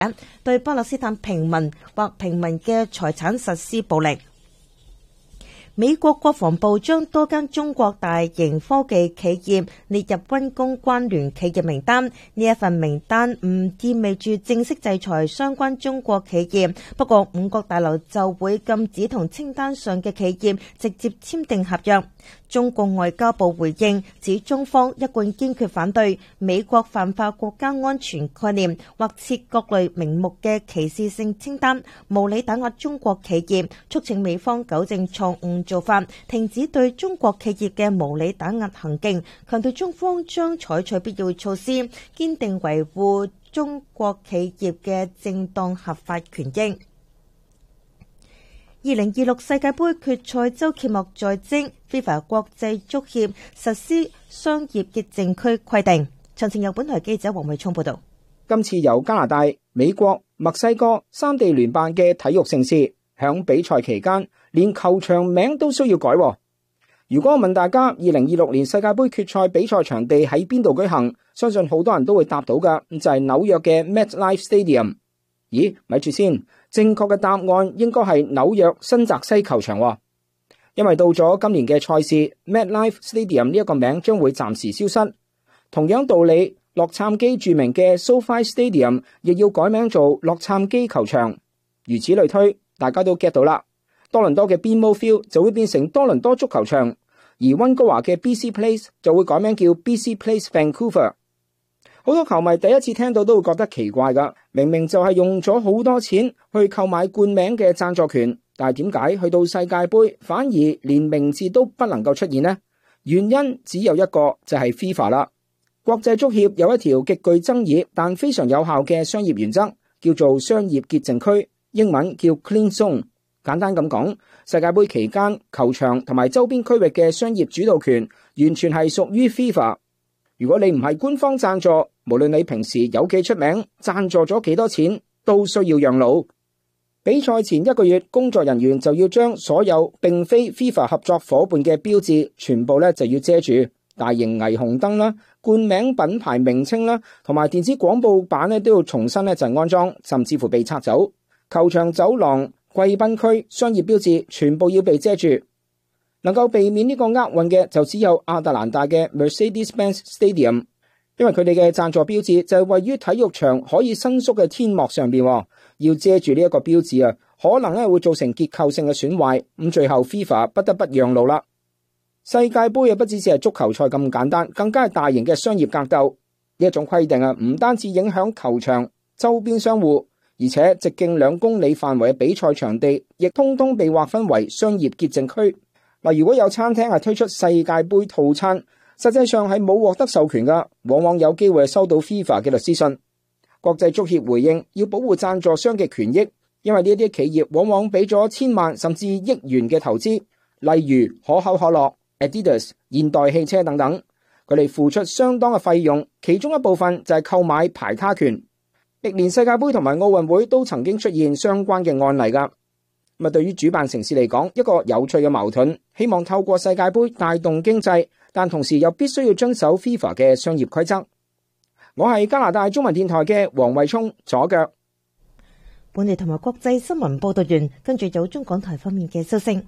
對巴勒斯坦平民或平民嘅財產實施暴力。美國國防部將多間中國大型科技企業列入軍工關聯企業名單。呢一份名單唔意味住正式制裁相關中國企業，不過五角大樓就會禁止同清單上嘅企業直接簽訂合約。中國外交部回應指，中方一貫堅決反對美國泛化國家安全概念或設各類名目嘅歧視性清單，無理打壓中國企業，促請美方糾正錯誤做法，停止對中國企業嘅無理打壓行徑，強調中方將採取必要措施，堅定維護中國企業嘅正當合法權益。2026世界盃決賽周揭幕在即 ，FIFA 國際足協實施商業潔淨區規定。詳情由本台記者黃慧聰報道。 今次由加拿大、美國、墨西哥三地聯辦嘅體育盛事，響比賽期間連球場名都需要改。如果我問大家2026年世界盃決賽比賽場地喺邊度舉行，相信好多人都會答到㗎，就係紐約嘅 MetLife Stadium。咦，咪住先，正確嘅答案應該係紐約新澤西球場，因為到咗今年嘅賽事 MetLife Stadium 呢一個名將會暫時消失。同樣道理，洛杉磯著名嘅 SoFi Stadium 亦要改名做洛杉磯球場，如此類推，大家都 get 到啦。多倫多嘅 BMO Field 就會變成多倫多足球場，而溫哥華嘅 BC Place 就會改名叫 BC Place Vancouver。好多球迷第一次聽到都會覺得奇怪㗎，明明就係用咗好多錢去購買冠名嘅贊助權，但係點解去到世界盃反而連名字都不能夠出現呢？原因只有一個，就係 FIFA 啦。國際足協有一條極具爭議但非常有效嘅商業原則，叫做商業潔淨區，英文叫 Clean Zone。簡單咁講，世界盃期間球場同埋周邊區域嘅商業主導權完全係屬於 FIFA。如果你唔係官方贊助，無論你平時有幾出名，贊助咗幾多錢，都需要讓路。比賽前1個月，工作人員就要將所有並非 FIFA 合作夥伴嘅標誌全部就要遮住，大型霓虹燈啦、冠名品牌名稱啦，同埋電子廣報板都要重新就安裝，甚至乎被拆走。球場走廊、貴賓區、商業標誌全部要被遮住。能夠避免呢個厄運嘅就只有亞特蘭大嘅 Mercedes-Benz Stadium， 因為佢哋嘅贊助標誌就係位於體育場可以伸縮嘅天幕上邊，要遮住呢一個標誌啊，可能會造成結構性嘅損壞。咁最後 FIFA 不得不讓路啦。世界盃不只是係足球賽咁簡單，更加係大型嘅商業格鬥。呢一種規定啊，唔單止影響球場周邊商戶，而且直徑2公里範圍嘅比賽場地亦通通被劃分為商業潔淨區。嗱，如果有餐廳係推出世界盃套餐，實際上係冇獲得授權㗎，往往有機會收到 FIFA 嘅律師信。國際足協回應要保護贊助商嘅權益，因為呢啲企業往往俾咗千萬甚至億元嘅投資，例如可口可樂、Adidas、現代汽車等等，佢哋付出相當嘅費用，其中一部分就係購買排他權。歷年世界盃同埋奧運會都曾經出現相關嘅案例㗎。咁對於主辦城市嚟講，一個有趣嘅矛盾，希望透過世界盃帶動經濟，但同時又必須要遵守 FIFA 嘅商業規則。我係加拿大中文電台嘅黃慧聰，左腳。 本地同埋國際新聞報道完，跟住有中港台方面嘅消息。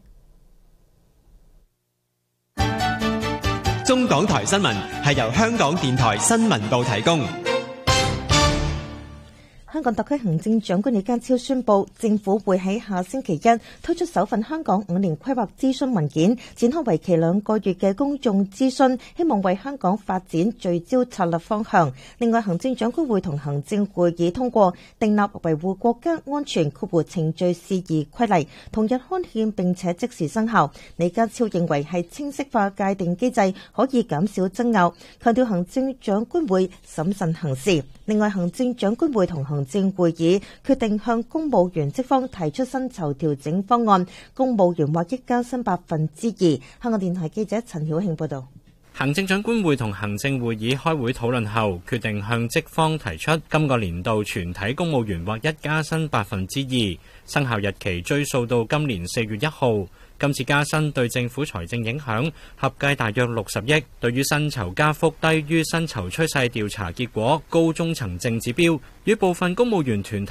中港台新聞係由香港電台新聞部提供。 香港特區行政長官李家超宣布，政府會喺下星期一推出首份香港5年規劃諮詢文件，展開為期2個月嘅公眾諮詢，希望為香港發展聚焦策略方向。另外，行政長官會同行政會議通過訂立維護國家安全程序事宜規例，同日刊憲並且即時生效。李家超認為係清晰化界定機制，可以減少爭拗，強調行政長官會審慎行事。另外，行政長官會同行政會議決定向公務員職方提出薪酬調整方案，公務員獲益加薪2%。香港電台記者陳曉慶報道。 行政長官會同行政會議開會討論後，決定向職方提出今個年度全體公務員劃一加薪2%，生效日期追溯到今年4月1號。今次加薪對政府財政影響合計大約60億。對於薪酬加幅低於薪酬趨勢調查結果高中層正指標，與部分公務員團體